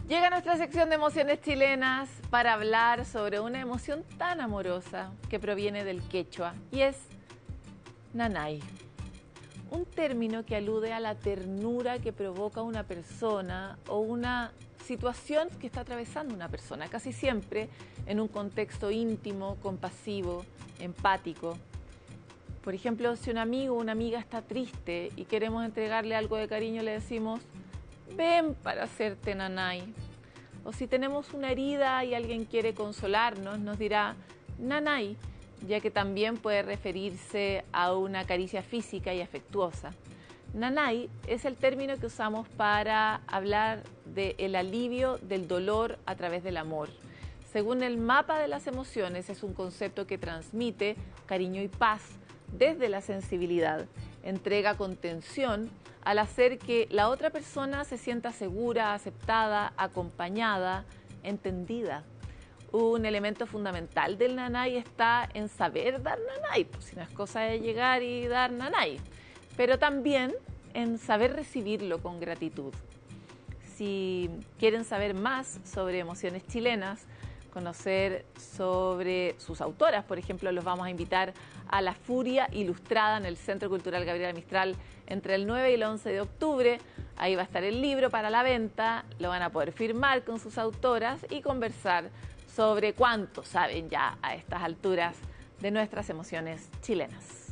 Llega nuestra sección de emociones chilenas para hablar sobre una emoción tan amorosa que proviene del quechua y es nanay. Un término que alude a la ternura que provoca una persona o una situación que está atravesando una persona, casi siempre en un contexto íntimo, compasivo, empático. Por ejemplo, si un amigo o una amiga está triste y queremos entregarle algo de cariño, le decimos, ven para hacerte nanay. O si tenemos una herida y alguien quiere consolarnos, nos dirá nanay, ya que también puede referirse a una caricia física y afectuosa. Nanay es el término que usamos para hablar del alivio del dolor a través del amor. Según el mapa de las emociones, es un concepto que transmite cariño y paz desde la sensibilidad. Entrega contención al hacer que la otra persona se sienta segura, aceptada, acompañada, entendida. Un elemento fundamental del nanay está en saber dar nanay, pues si no es cosa de llegar y dar nanay, pero también en saber recibirlo con gratitud. Si quieren saber más sobre emociones chilenas, conocer sobre sus autoras, por ejemplo, los vamos a invitar a La Furia Ilustrada en el Centro Cultural Gabriela Mistral entre el 9 y el 11 de octubre. Ahí va a estar el libro para la venta, lo van a poder firmar con sus autoras y conversar sobre cuánto saben ya a estas alturas de nuestras emociones chilenas.